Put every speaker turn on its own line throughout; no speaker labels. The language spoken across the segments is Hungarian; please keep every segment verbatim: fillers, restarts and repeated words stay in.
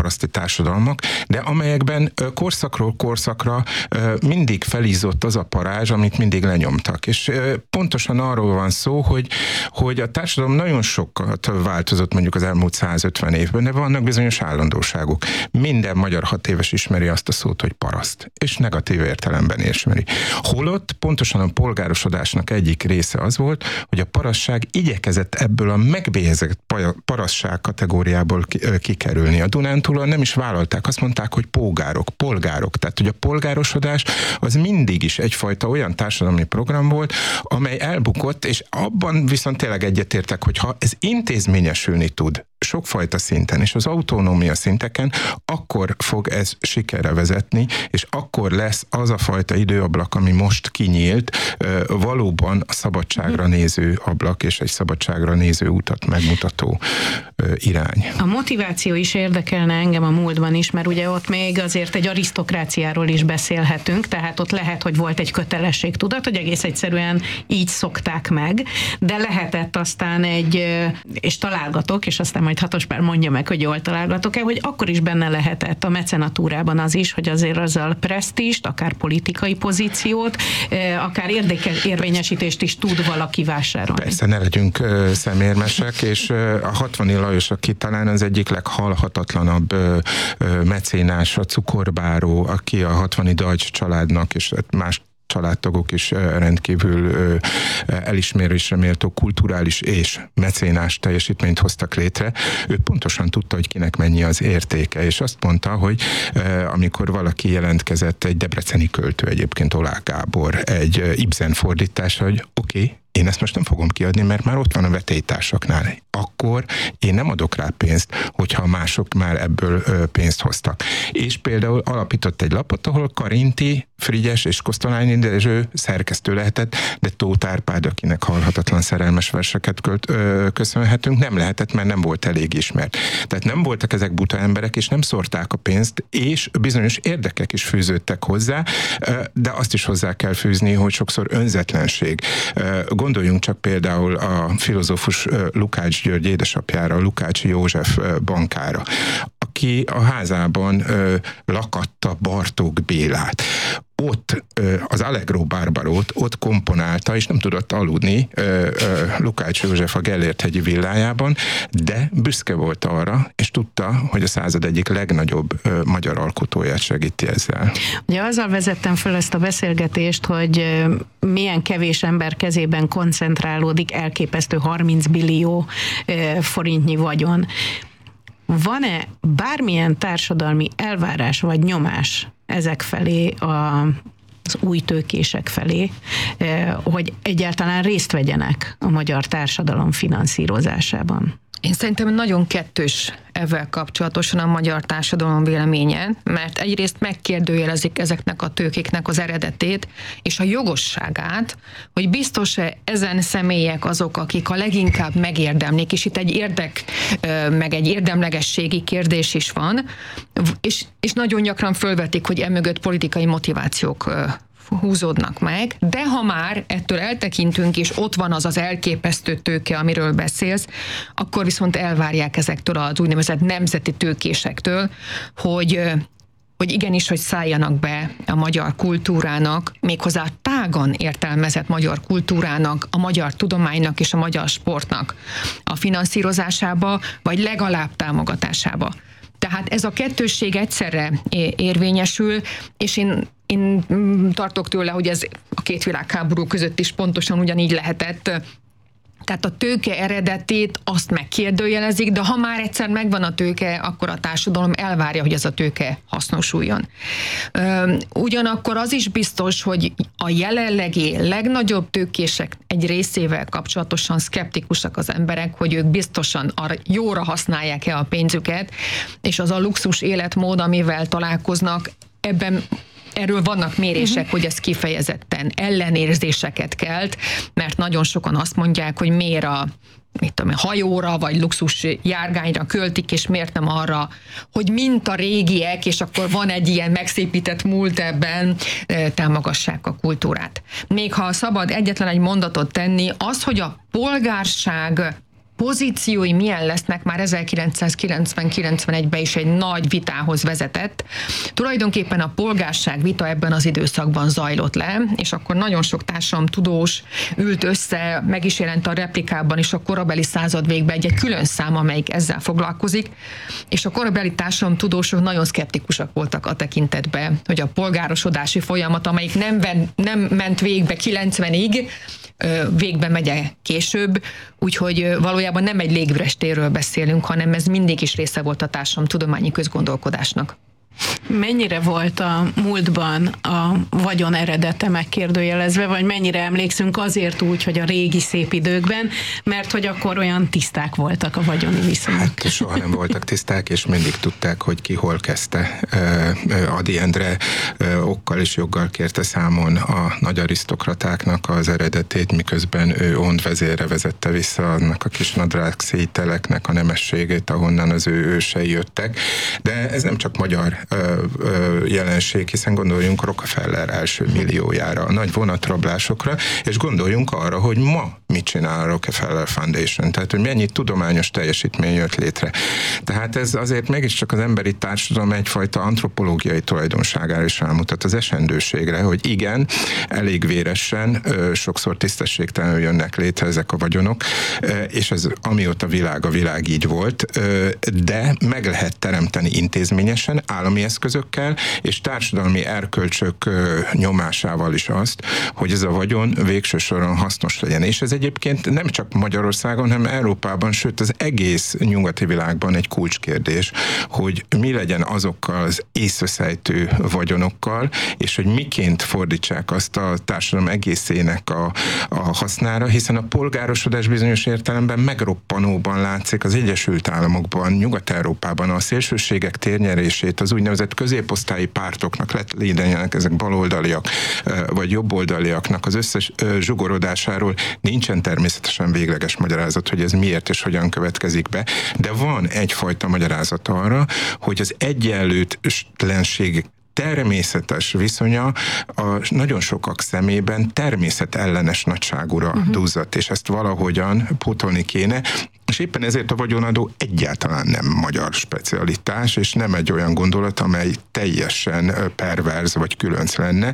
paraszti társadalmak, de amelyekben korszakról korszakra mindig felizzott az a parázs, amit mindig lenyomtak. És pontosan arról van szó, hogy, hogy a társadalom nagyon sokat változott mondjuk az elmúlt százötven évben, de vannak bizonyos állandóságok. Minden magyar hat éves ismeri azt a szót, hogy paraszt, és negatív értelemben ismeri. Holott pontosan a polgárosodásnak egyik része az volt, hogy a parasság igyekezett ebből a megbélyezett parasság kategóriából kikerülni. A Dunántúlon nem is vállalták, azt mondták, hogy pógárok, polgárok. Tehát, hogy a polgárosodás az mindig is egyfajta olyan társadalmi program volt, amely elbukott, és abban viszont tényleg egyetértek, hogy ha ez intézményesülni tud, sokfajta szinten, és az autonómia szinteken, akkor fog ez sikerre vezetni, és akkor lesz az a fajta időablak, ami most kinyílt, valóban a szabadságra néző ablak, és egy szabadságra néző utat megmutató irány.
A motiváció is érdekelne engem a múltban is, mert ugye ott még azért egy arisztokráciáról is beszélhetünk, tehát ott lehet, hogy volt egy kötelességtudat, hogy egész egyszerűen így szokták meg, de lehetett aztán egy, és találgatok, és aztán majd Hatospár mondja meg, hogy jól találgatok-e, hogy akkor is benne lehetett a mecenatúrában az is, hogy azért azzal presztízst, akár politikai pozíciót, akár érvényesítést is tud valaki vásárolni.
Persze, ne legyünk uh, szemérmesek, és uh, a hatvani Lajos, aki talán az egyik leghalhatatlanabb uh, uh, mecénás, a cukorbáró, aki a hatvani Deutsch családnak, és más családtagok is rendkívül elismerésre méltó kulturális és mecénás teljesítményt hoztak létre. Ő pontosan tudta, hogy kinek mennyi az értéke, és azt mondta, hogy amikor valaki jelentkezett, egy debreceni költő egyébként, Oláh Gábor, egy Ibsen fordításra, hogy oké, okay, én ezt most nem fogom kiadni, mert már ott van a vetélytársaknál. Akkor én nem adok rá pénzt, hogyha mások már ebből pénzt hoztak. És például alapított egy lapot, ahol Karinti, Frigyes és Kosztolányi Dezső szerkesztő lehetett, de Tóth Árpád, akinek halhatatlan szerelmes verseket költ, ö, köszönhetünk, nem lehetett, mert nem volt elég ismert. Tehát nem voltak ezek buta emberek, és nem szórták a pénzt, és bizonyos érdekek is fűződtek hozzá, de azt is hozzá kell fűzni, hogy sokszor önzetlenség. Gondoljunk csak például a filozófus Lukács György édesapjára, Lukácsi József bankára, aki a házában lakatta Bartók Bélát. Ott az Allegro Barbarót ott komponálta, és nem tudott aludni Lukács József a Gellért-hegyi villájában, de büszke volt arra, és tudta, hogy a század egyik legnagyobb magyar alkotóját segíti ezzel.
Ugye azzal vezettem föl ezt a beszélgetést, hogy milyen kevés ember kezében koncentrálódik elképesztő harminc billió forintnyi vagyon. Van-e bármilyen társadalmi elvárás vagy nyomás ezek felé, a, az új tőkések felé, hogy egyáltalán részt vegyenek a magyar társadalom finanszírozásában?
Én szerintem nagyon kettős ezzel kapcsolatosan a magyar társadalom véleménye, mert egyrészt megkérdőjelezik ezeknek a tőkéknek az eredetét és a jogosságát, hogy biztos-e ezen személyek azok, akik a leginkább megérdemlik, és itt egy érdek, meg egy érdemlegességi kérdés is van, és, és nagyon gyakran fölvetik, hogy emögött politikai motivációk húzódnak meg, de ha már ettől eltekintünk, és ott van az az elképesztő tőke, amiről beszélsz, akkor viszont elvárják ezektől az úgynevezett nemzeti tőkésektől, hogy, hogy igenis, hogy szálljanak be a magyar kultúrának, méghozzá tágan értelmezett magyar kultúrának, a magyar tudománynak és a magyar sportnak a finanszírozásába, vagy legalább támogatásába. Tehát ez a kettősség egyszerre érvényesül, és én Én tartok tőle, hogy ez a két világháború között is pontosan ugyanígy lehetett. Tehát a tőke eredetét azt megkérdőjelezik, de ha már egyszer megvan a tőke, akkor a társadalom elvárja, hogy ez a tőke hasznosuljon. Ugyanakkor az is biztos, hogy a jelenlegi legnagyobb tőkések egy részével kapcsolatosan szkeptikusak az emberek, hogy ők biztosan arra jóra használják-e a pénzüket, és az a luxus életmód, amivel találkoznak, ebben erről vannak mérések, uh-huh. hogy ez kifejezetten ellenérzéseket kelt, mert nagyon sokan azt mondják, hogy miért a mit tudom, hajóra vagy luxus járgányra költik, és miért nem arra, hogy mint a régiek, és akkor van egy ilyen megszépített múlt ebben, támogassák a kultúrát. Még ha szabad egyetlen egy mondatot tenni, az, hogy a polgárság pozíciói milyen lesznek, már ezerkilencszázkilencven-kilencvenegyben is egy nagy vitához vezetett. Tulajdonképpen a polgárság vita ebben az időszakban zajlott le, és akkor nagyon sok társadalomtudós ült össze, meg is jelent a replikában is a korabeli század végben egy, egy külön szám, amelyik ezzel foglalkozik, és a korabeli társadalomtudósok nagyon szkeptikusak voltak a tekintetben, hogy a polgárosodási folyamat, amelyik nem, ven, nem ment végbe kilencvenig, végbe megy később, úgyhogy valójában nem egy légüres térről beszélünk, hanem ez mindig is része volt a társadalomtudományi közgondolkodásnak.
Mennyire volt a múltban a vagyon eredete megkérdőjelezve, vagy mennyire emlékszünk azért úgy, hogy a régi szép időkben, mert hogy akkor olyan tiszták voltak a vagyoni viszonyok?
Hát soha nem voltak tiszták, és mindig tudták, hogy ki hol kezdte. Ady Endre okkal és joggal kérte számon a nagy arisztokratáknak az eredetét, miközben ő Ondvezérre vezette vissza annak a kis nadrág szételeknek a nemességét, ahonnan az ő ősei jöttek. De ez nem csak magyar jelenség, hiszen gondoljunk Rockefeller első milliójára, a nagy vonatrablásokra, és gondoljunk arra, hogy ma mit csinál a Rockefeller Foundation, tehát hogy mennyi tudományos teljesítmény jött létre. Tehát ez azért mégiscsak az emberi társadalom egyfajta antropológiai tulajdonságára is rámutat, az esendőségre, hogy igen, elég véresen, sokszor tisztességtelenül jönnek létre ezek a vagyonok, és ez amióta világ a világ így volt, de meg lehet teremteni intézményesen, állami eszközökkel és társadalmi erkölcsök nyomásával is azt, hogy ez a vagyon végső soron hasznos legyen. És ez egyébként nem csak Magyarországon, hanem Európában, sőt az egész nyugati világban egy kulcskérdés, hogy mi legyen azokkal az észreszejtő vagyonokkal, és hogy miként fordítsák azt a társadalom egészének a, a hasznára, hiszen a polgárosodás bizonyos értelemben megroppanóban látszik az Egyesült Államokban, Nyugat-Európában a szélsőségek térnyerését, az úgynevezett középosztályi pártoknak, legyenek ezek baloldaliak vagy jobboldaliaknak az összes zsugorodásáról nincsen természetesen végleges magyarázat, hogy ez miért és hogyan következik be, de van egyfajta magyarázat arra, hogy az egyenlőtlenség természetes viszonya a nagyon sokak szemében természetellenes nagyságúra uh-huh. duzzadt, és ezt valahogyan pótolni kéne, és éppen ezért a vagyonadó egyáltalán nem magyar specialitás, és nem egy olyan gondolat, amely teljesen perverz vagy különc lenne.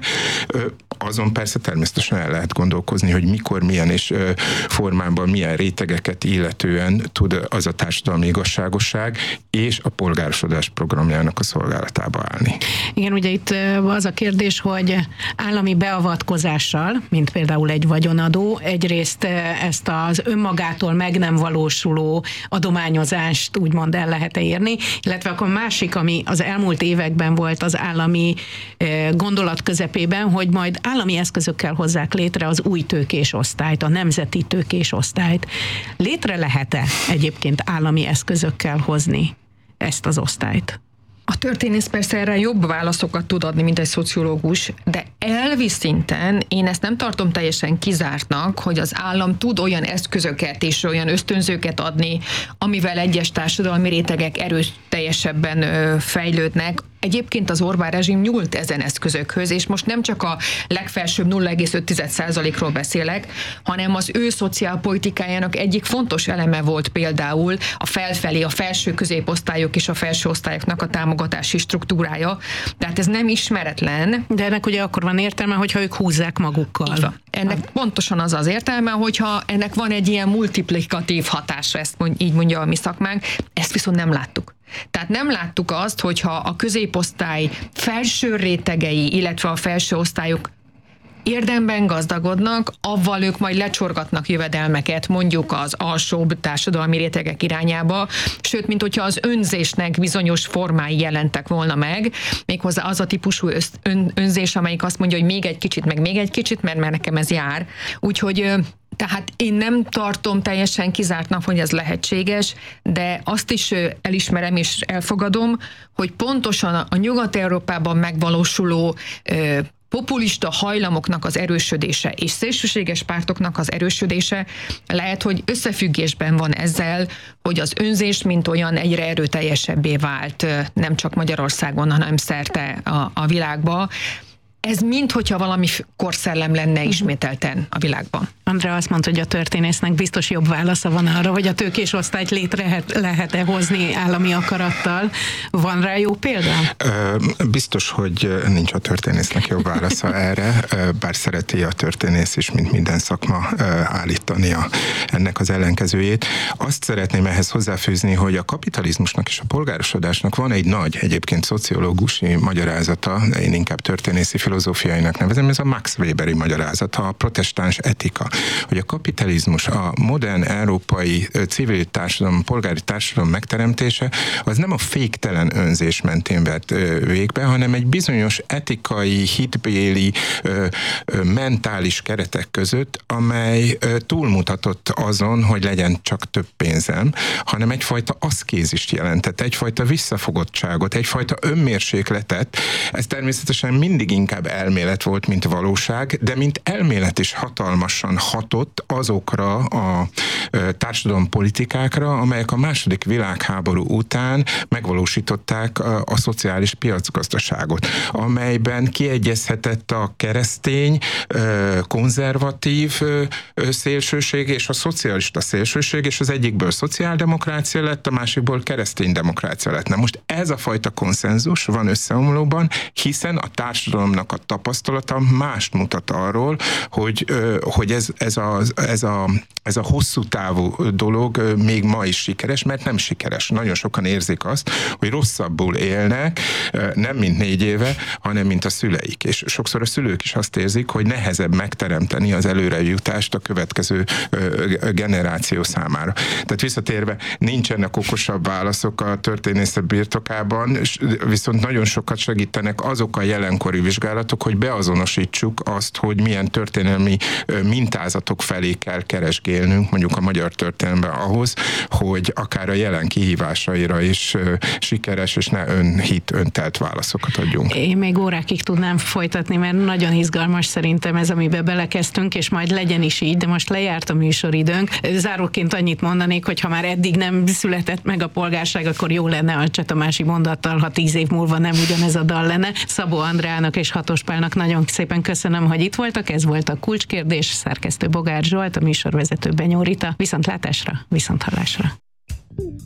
Azon persze természetesen el lehet gondolkozni, hogy mikor, milyen és formában, milyen rétegeket illetően tud az a társadalmi igazságosság és a polgárosodás programjának a szolgálatába állni.
Igen, ugye itt az a kérdés, hogy állami beavatkozással, mint például egy vagyonadó, egyrészt ezt az önmagától meg nem valósuló adományozást úgymond el lehet érni, illetve akkor másik, ami az elmúlt években volt az állami gondolat közepében, hogy majd állami eszközökkel hozzák létre az új tőkés osztályt, a nemzeti tőkés osztályt. Létre lehet-e egyébként állami eszközökkel hozni ezt az osztályt?
A történész persze erre jobb válaszokat tud adni, mint egy szociológus, de elvi szinten én ezt nem tartom teljesen kizártnak, hogy az állam tud olyan eszközöket és olyan ösztönzőket adni, amivel egyes társadalmi rétegek erőteljesebben fejlődnek. Egyébként az Orbán rezsim nyúlt ezen eszközökhöz, és most nem csak a legfelsőbb nulla egész öt százalékról beszélek, hanem az ő szociálpolitikájának egyik fontos eleme volt például a felfelé, a felső középosztályok és a felső osztályoknak a támogatási struktúrája. Tehát ez nem ismeretlen.
De ennek ugye akkor van értelme, hogyha ők húzzák magukkal.
Így van. Ennek ah. pontosan az az értelme, hogyha ennek van egy ilyen multiplikatív hatása, ezt mond, így mondja a mi szakmánk, ezt viszont nem láttuk. Tehát nem láttuk azt, hogyha a középosztály felső rétegei, illetve a felső osztályok érdemben gazdagodnak, avval ők majd lecsorgatnak jövedelmeket mondjuk az alsóbb társadalmi rétegek irányába, sőt, mint hogyha az önzésnek bizonyos formái jelentek volna meg, méghozzá az a típusú ön, önzés, amelyik azt mondja, hogy még egy kicsit, meg még egy kicsit, mert, mert nekem ez jár. Úgyhogy tehát én nem tartom teljesen kizártnak, hogy ez lehetséges, de azt is elismerem és elfogadom, hogy pontosan a Nyugat-Európában megvalósuló populista hajlamoknak az erősödése és szélsőséges pártoknak az erősödése lehet, hogy összefüggésben van ezzel, hogy az önzés mint olyan egyre erőteljesebbé vált, nem csak Magyarországon, hanem szerte a, a világba. Ez minthogyha valami korszellem lenne ismételten a világban.
A Andrea azt mondta, hogy a történésznek biztos jobb válasza van arra, hogy a tőkés osztályt létre lehet-e hozni állami akarattal. Van rá jó példa?
Biztos, hogy nincs a történésznek jobb válasza erre, bár szereti a történész is, mint minden szakma állítani a, ennek az ellenkezőjét. Azt szeretném ehhez hozzáfűzni, hogy a kapitalizmusnak és a polgárosodásnak van egy nagy, egyébként szociológusi magyarázata, én inkább történészi filozófiainak nevezem, ez a Max Weberi magyarázata, a protestáns etika, hogy a kapitalizmus, a modern európai civil társadalom, polgári társadalom megteremtése, az nem a féktelen önzés mentén vett végbe, hanem egy bizonyos etikai, hitbéli, mentális keretek között, amely túlmutatott azon, hogy legyen csak több pénzem, hanem egyfajta aszkézist jelentett, egyfajta visszafogottságot, egyfajta önmérsékletet. Ez természetesen mindig inkább elmélet volt, mint valóság, de mint elmélet is hatalmasan hatott azokra a társadalompolitikákra, amelyek a második világháború után megvalósították a, a szociális piacgazdaságot, amelyben kiegyezhetett a keresztény, konzervatív szélsőség és a szocialista szélsőség, és az egyikből szociáldemokrácia lett, a másikból keresztény demokrácia lett. Na most ez a fajta konszenzus van összeomlóban, hiszen a társadalomnak a tapasztalata mást mutat arról, hogy, hogy ez, ez, a, ez, a, ez a hosszú távú dolog még ma is sikeres, mert nem sikeres. Nagyon sokan érzik azt, hogy rosszabbul élnek, nem mint négy éve, hanem mint a szüleik. És sokszor a szülők is azt érzik, hogy nehezebb megteremteni az előrejutást a következő generáció számára. Tehát visszatérve, nincsenek okosabb válaszok a történészet birtokában, viszont nagyon sokat segítenek azok a jelenkori vizsgálatok, hogy beazonosítsuk azt, hogy milyen történelmi mintázatok felé kell keresgélnünk, mondjuk a magyar történelemben ahhoz, hogy akár a jelen kihívásaira is sikeres és ne önhit, öntelt válaszokat adjunk.
Én még órákig tudnám folytatni, mert nagyon izgalmas szerintem ez, amiben belekezdtünk, és majd legyen is így, de most lejárt a műsoridőnk. Záróként annyit mondanék, hogy ha már eddig nem született meg a polgárság, akkor jó lenne a csatamási mondattal, ha tíz év múlva nem ugyanez a dal lenne. Szabó Andreának és Hatos Pálnak nagyon szépen köszönöm, hogy itt voltak. Ez volt a Kulcskérdés, szerkesztő Bogár Zsolt, a műsorvezető Benyó Rita. Viszontlátásra, viszonthallásra.